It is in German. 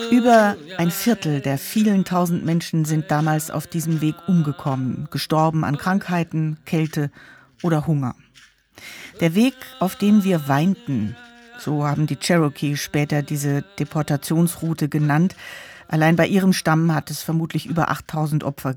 Über ein Viertel der vielen tausend Menschen sind damals auf diesem Weg umgekommen, gestorben an Krankheiten, Kälte oder Hunger. Der Weg, auf dem wir weinten, so haben die Cherokee später diese Deportationsroute genannt. Allein bei ihrem Stamm hat es vermutlich über 8000 Opfer